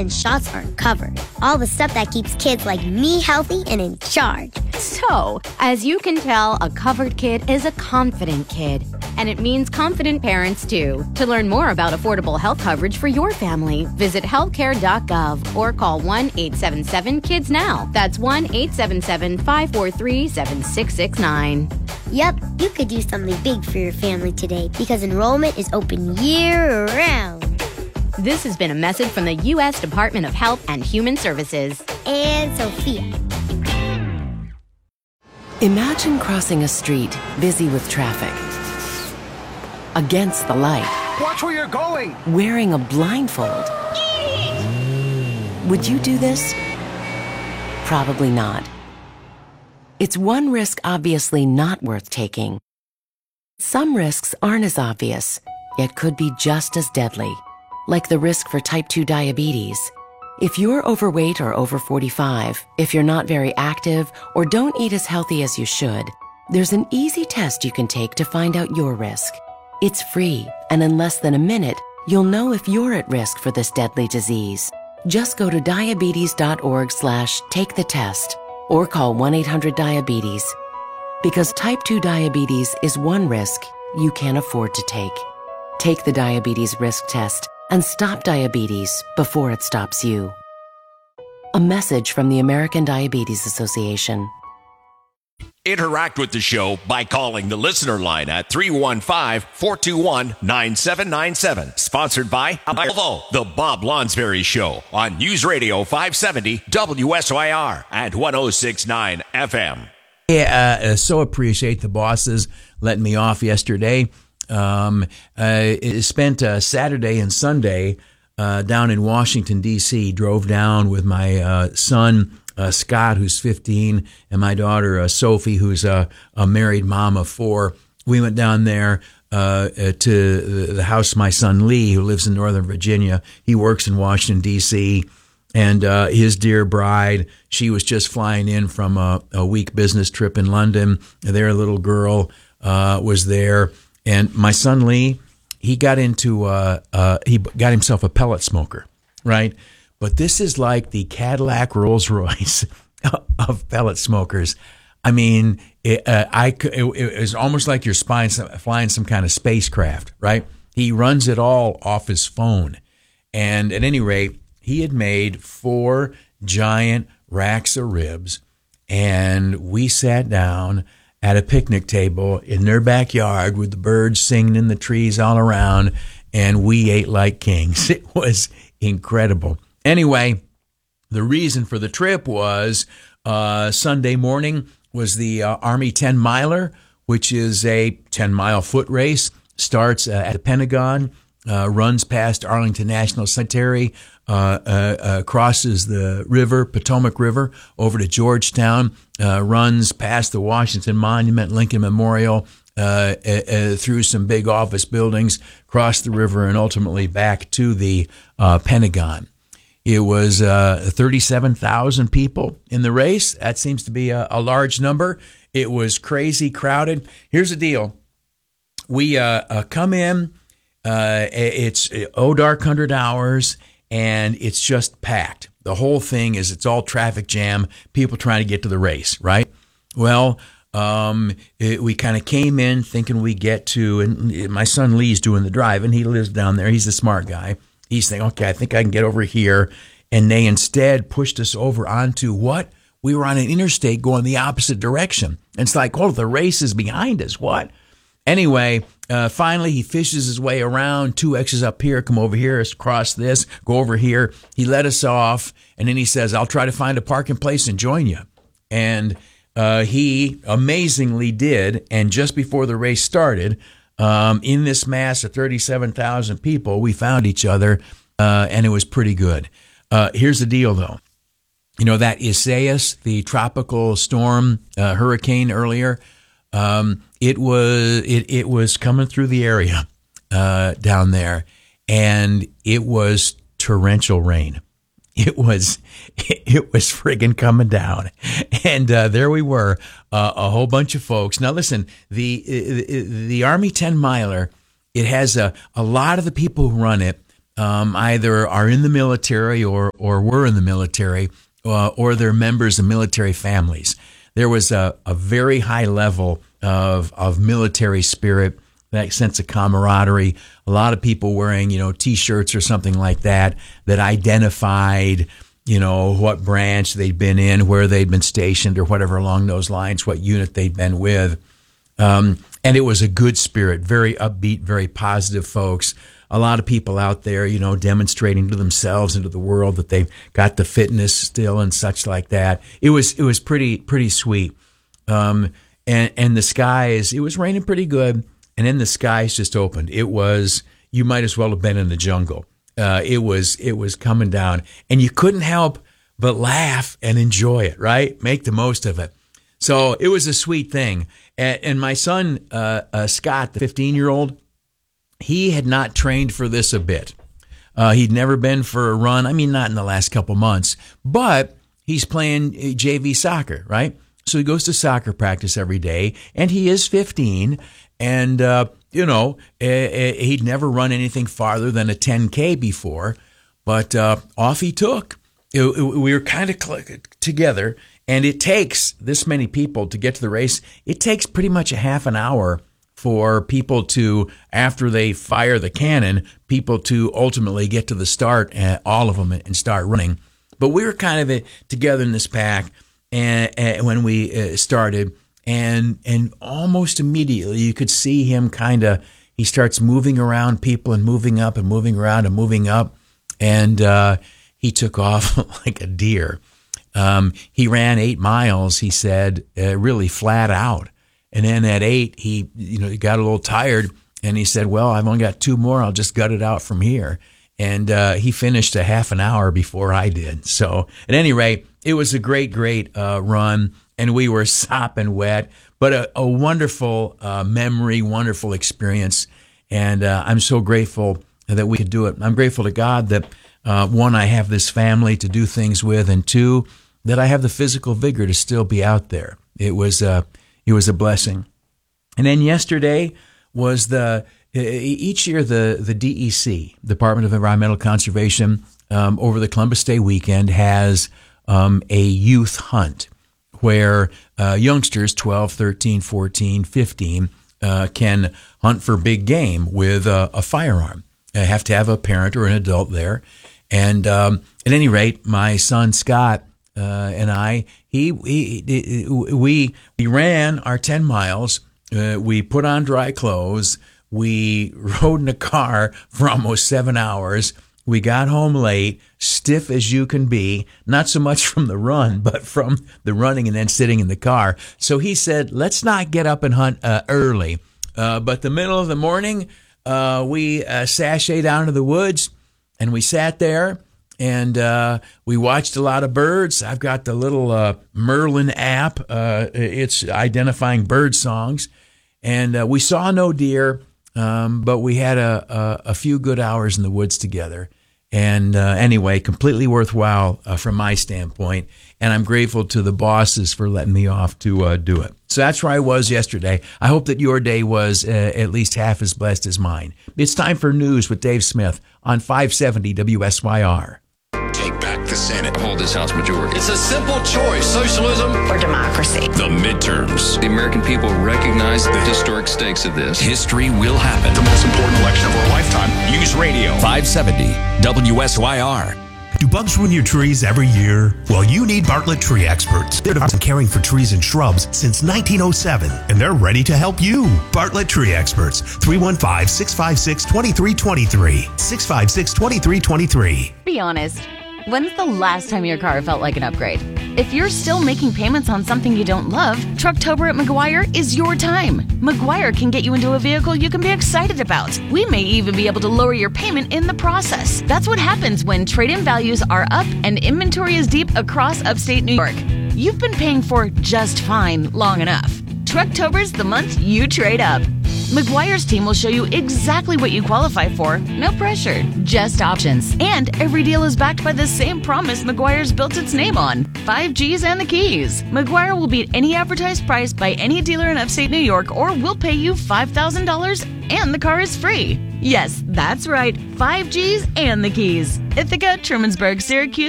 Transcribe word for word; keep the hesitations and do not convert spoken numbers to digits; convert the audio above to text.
and shots aren't covered. All the stuff that keeps kids like me healthy and in charge. So, as you can tell, a covered kid is a confident kid. And it means confident parents, too. To learn more about affordable health coverage for your family, visit healthcare dot gov or call one eight seven seven kids now. That's one eight seven seven, five four three, seven six six nine. Yep, you could do something big for your family today because enrollment is open year-round. This has been a message from the U S Department of Health and Human Services. And Sophia. Imagine crossing a street busy with traffic. Against the light. Watch where you're going! Wearing a blindfold. Would you do this? Probably not. It's one risk obviously not worth taking. Some risks aren't as obvious, yet could be just as deadly, like the risk for type two diabetes. If you're overweight or over forty-five, if you're not very active, or don't eat as healthy as you should, there's an easy test you can take to find out your risk. It's free, and in less than a minute, you'll know if you're at risk for this deadly disease. Just go to diabetes.org slash take the test or call one eight hundred diabetes. Because type two diabetes is one risk you can't afford to take. Take the diabetes risk test and stop diabetes before it stops you. A message from the American Diabetes Association. Interact with the show by calling the listener line at three one five, four two one, nine seven nine seven. Sponsored by Volvo, the Bob Lonsberry Show on News Radio five seventy W S Y R and one oh six point nine F M. Yeah, uh, so appreciate the bosses letting me off yesterday. Um, I spent uh, Saturday and Sunday uh, down in Washington, D C, drove down with my uh, son, Uh, Scott, who's fifteen, and my daughter, uh, Sophie, who's a, a married mom of four. We went down there uh, to the house of my son, Lee, who lives in Northern Virginia. He works in Washington, D C, and uh, his dear bride, she was just flying in from a, a week business trip in London. Their little girl uh, was there. And my son, Lee, he got into, uh, uh, he got himself a pellet smoker, right? But this is like the Cadillac Rolls Royce of pellet smokers. I mean, it, uh, I, it, it was almost like you're spying, flying some kind of spacecraft, right? He runs it all off his phone. And at any rate, he had made four giant racks of ribs, and we sat down at a picnic table in their backyard with the birds singing in the trees all around, and we ate like kings. It was incredible. Anyway, the reason for the trip was uh, Sunday morning was the uh, Army ten miler, which is a ten-mile foot race. Starts uh, at the Pentagon, uh, runs past Arlington National Cemetery, uh, uh, uh, crosses the river, Potomac River, over to Georgetown, uh, runs past the Washington Monument, Lincoln Memorial, uh, uh, uh, through some big office buildings, across the river, and ultimately back to the uh, Pentagon. It was uh, thirty-seven thousand people in the race. That seems to be a, a large number. It was crazy crowded. Here's the deal. We uh, uh, come in. Uh, it's oh dark one hundred hours, and it's just packed. The whole thing is it's all traffic jam, people trying to get to the race, right? Well, um, it, we kind of came in thinking we get to, and my son Lee's doing the drive, and he lives down there. He's a smart guy. He's thinking, okay, I think I can get over here. And they instead pushed us over onto what? We were on an interstate going the opposite direction. And it's like, oh, the race is behind us. What? Anyway, uh, finally, he fishes his way around, two X's up here, come over here, cross this, go over here. He let us off, and then he says, I'll try to find a parking place and join you. And uh, he amazingly did. And just before the race started, Um, in this mass of thirty-seven thousand people, we found each other, uh, and it was pretty good. Uh, here's the deal, though. You know, that Isaias, the tropical storm, uh, hurricane earlier, um, it was it, it was coming through the area uh, down there, and it was torrential rain. It was, it was friggin' coming down. And uh, there we were, uh, a whole bunch of folks. Now listen, the the Army ten miler, it has a, a lot of the people who run it, um, either are in the military or or were in the military, uh, or they're members of military families. There was a, a very high level of of military spirit, that sense of camaraderie. A lot of people wearing, you know, T-shirts or something like that that identified, you know, what branch they'd been in, where they'd been stationed, or whatever along those lines, what unit they'd been with. Um, and it was a good spirit, very upbeat, very positive folks. A lot of people out there, you know, demonstrating to themselves and to the world that they've got the fitness still and such like that. It was it was pretty pretty sweet. Um, and and the skies, it was raining pretty good, and then the skies just opened. It was, you might as well have been in the jungle. Uh, it was it was coming down, and you couldn't help but laugh and enjoy it, right? Make the most of it. So it was a sweet thing. And, and my son, uh, uh, Scott, the fifteen-year-old, he had not trained for this a bit. Uh, he'd never been for a run. I mean, not in the last couple months, but he's playing J V soccer, right? So he goes to soccer practice every day, and he is fifteen, and, uh, you know, uh, he'd never run anything farther than a ten K before, but uh, off he took. It, it, we were kind of cl- together, and it takes this many people to get to the race. It takes pretty much a half an hour for people to, after they fire the cannon, people to ultimately get to the start, uh, all of them, and start running. But we were kind of uh, together in this pack and, and when we uh, started, and and almost immediately you could see him kind of, he starts moving around people and moving up and moving around and moving up, and uh, he took off like a deer. Um, he ran eight miles, he said, uh, really flat out. And then at eight, he, you know, he got a little tired, and he said, well, I've only got two more. I'll just gut it out from here. And uh, he finished a half an hour before I did. So at any rate, it was a great, great uh, run, and we were sopping wet, but a, a wonderful uh, memory, wonderful experience. And uh, I'm so grateful that we could do it. I'm grateful to God that, uh, one, I have this family to do things with, and two, that I have the physical vigor to still be out there. It was uh, it was a blessing. And then yesterday was the, each year the, the D E C, Department of Environmental Conservation, um, over the Columbus Day weekend has um, a youth hunt where uh, youngsters, twelve, thirteen, fourteen, fifteen, uh, can hunt for big game with a, a firearm. They have to have a parent or an adult there. And um, at any rate, my son Scott Uh, and I, he, he, we, we ran our ten miles. Uh, we put on dry clothes. We rode in a car for almost seven hours. We got home late, stiff as you can be, not so much from the run, but from the running and then sitting in the car. So he said, let's not get up and hunt uh, early. Uh, but the middle of the morning, uh, we uh, sashayed down to the woods, and we sat there. And uh, we watched a lot of birds. I've got the little uh, Merlin app. Uh, it's identifying bird songs. And uh, we saw no deer, um, but we had a, a, a few good hours in the woods together. And uh, anyway, completely worthwhile uh, from my standpoint. And I'm grateful to the bosses for letting me off to uh, do it. So that's where I was yesterday. I hope that your day was uh, at least half as blessed as mine. It's time for news with Dave Smith on five seventy W S Y R. Take back the Senate. Hold this House majority. It's a simple choice. Socialism or democracy. The midterms. The American people recognize the historic stakes of this. History will happen. The most important election of our lifetime. News Radio five seventy W S Y R. Do bugs ruin your trees every year? Well, you need Bartlett Tree Experts. They've been caring for trees and shrubs since nineteen oh seven, and they're ready to help you. Bartlett Tree Experts, three one five, six five six, two three two three, six five six, two three two three. Be honest. When's the last time your car felt like an upgrade? If you're still making payments on something you don't love, Trucktober at Meguiar is your time. Meguiar can get you into a vehicle you can be excited about. We may even be able to lower your payment in the process. That's what happens when trade-in values are up and inventory is deep across upstate New York. You've been paying for just fine long enough. Trucktober's the month you trade up. Meguiar's team will show you exactly what you qualify for. No pressure, just options. And every deal is backed by the same promise Meguiar's built its name on. five G's and the keys. Meguiar will beat any advertised price by any dealer in upstate New York, or we'll pay you five thousand dollars and the car is free. Yes, that's right. Five G's and the keys. Ithaca, Trumansburg, Syracuse,